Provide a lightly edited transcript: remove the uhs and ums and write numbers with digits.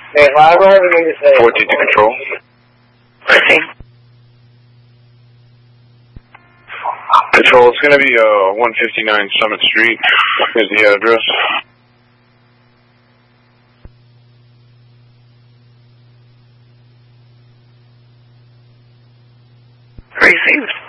Hey, I don't even need to say. 4G to control. Received. Control, it's going to be 159 Summit Street is the address. Received.